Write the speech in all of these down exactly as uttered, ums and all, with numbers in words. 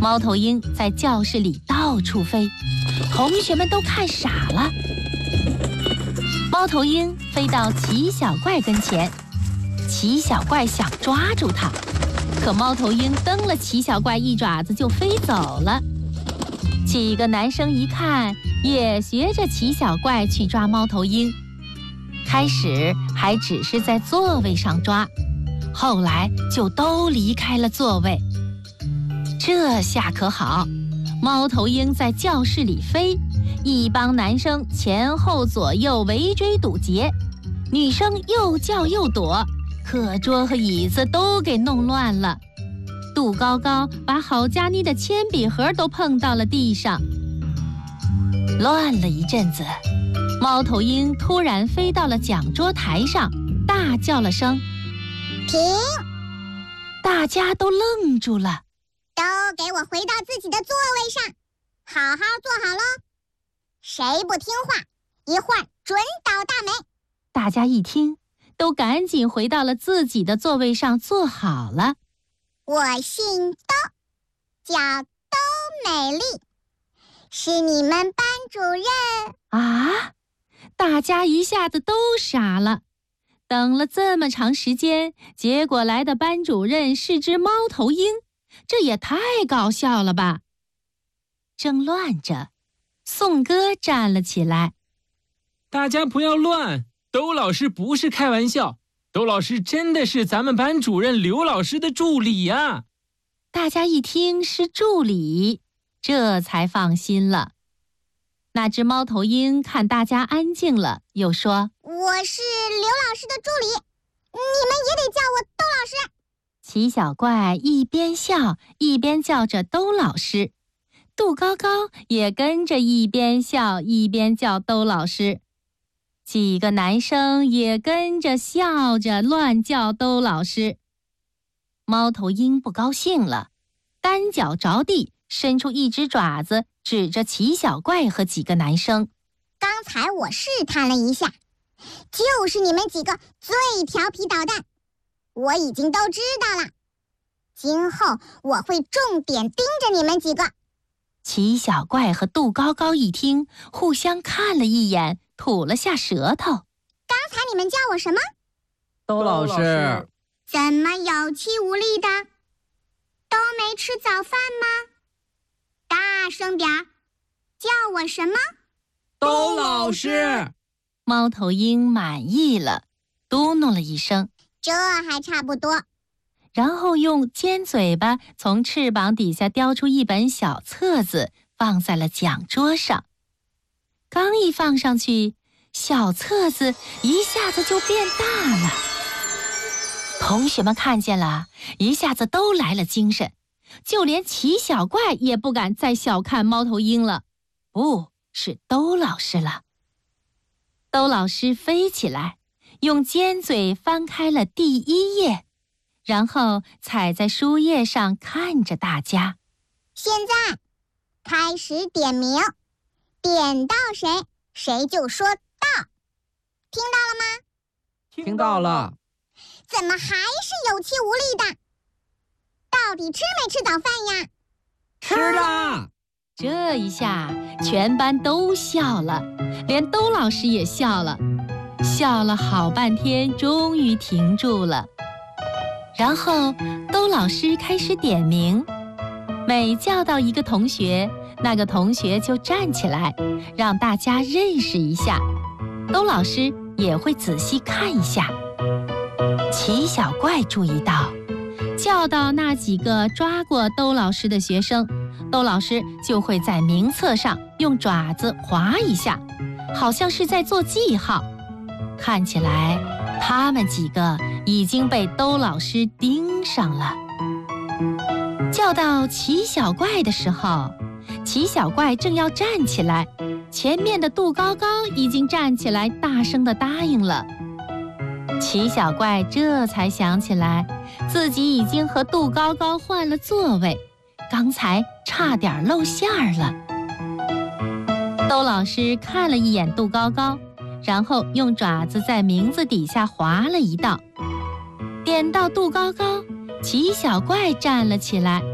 猫头鹰在教室里到处飞，同学们都看傻了。猫头鹰飞到奇小怪跟前，奇小怪想抓住它，可猫头鹰蹬了奇小怪一爪子就飞走了。几个男生一看，也学着奇小怪去抓猫头鹰。开始还只是在座位上抓，后来就都离开了座位。这下可好，猫头鹰在教室里飞，一帮男生前后左右围追堵截，女生又叫又躲，课桌和椅子都给弄乱了。杜高高把好佳妮的铅笔盒都碰到了地上。乱了一阵子，猫头鹰突然飞到了讲桌台上，大叫了声停！ 大家都愣住了。 都给我回到自己的座位上，好好坐好了。谁不听话，一会儿准倒大霉。 大家一听，都赶紧回到了自己的座位上坐好了。 我姓兜，叫兜美丽，是你们班主任。 啊！大家一下子都傻了。等了这么长时间，结果来的班主任是只猫头鹰，这也太搞笑了吧！正乱着，颂哥站了起来。 大家不要乱，兜老师不是开玩笑，兜老师真的是咱们班主任刘老师的助理呀！ 大家一听是助理，这才放心了。那只猫头鹰看大家安静了，又说： 我是刘老师的助理，你们也得叫我兜老师。 奇小怪一边笑一边叫着兜老师，杜高高也跟着一边笑一边叫兜老师，几个男生也跟着笑着乱叫兜老师。猫头鹰不高兴了，单脚着地，伸出一只爪子，指着奇小怪和几个男生。 刚才我试探了一下，就是你们几个最调皮捣蛋，我已经都知道了。今后我会重点盯着你们几个。 奇小怪和杜高高一听，互相看了一眼，吐了下舌头。 刚才你们叫我什么？ 兜老师。 怎么有气无力的？都没吃早饭吗？大声点儿，叫我什么？ 兜老师。 猫头鹰满意了，嘟哝了一声， 这还差不多。 然后用尖嘴巴从翅膀底下叼出一本小册子，放在了讲桌上。刚一放上去，小册子一下子就变大了。同学们看见了，一下子都来了精神，就连奇小怪也不敢再小看猫头鹰了，不是兜老师了。兜老师飞起来，用尖嘴翻开了第一页，然后踩在书页上看着大家。 现在开始点名，点到谁，谁就说到。听到了吗？ 听到了。 怎么还是有气无力的？到底吃没吃早饭呀？ 吃了。 这一下全班都笑了，连兜老师也笑了，笑了好半天，终于停住了。然后兜老师开始点名，每叫到一个同学，那个同学就站起来，让大家认识一下。兜老师也会仔细看一下。奇小怪注意到，叫到那几个抓过兜老师的学生，兜老师就会在名册上用爪子划一下，好像是在做记号。看起来他们几个已经被兜老师盯上了。叫到奇小怪的时候，奇小怪正要站起来，前面的杜高高已经站起来，大声地答应了。奇小怪这才想起来，自己已经和杜高高换了座位，刚才差点露馅儿了。兜老师看了一眼杜高高，然后用爪子在名字底下划了一道，点到杜高高，奇小怪站了起来，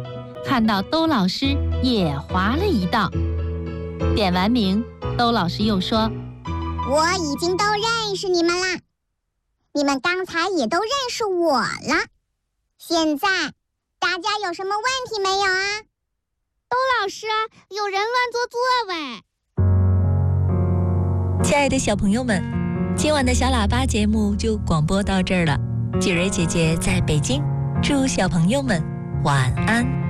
看到兜老师也划了一道。点完名，兜老师又说：“ 我已经都认识你们啦，你们刚才也都认识我了。现在大家有什么问题没有啊？” 兜老师，有人乱坐座位。 亲爱的小朋友们，今晚的小喇叭节目就广播到这儿了。雪蕊姐姐在北京，祝小朋友们晚安。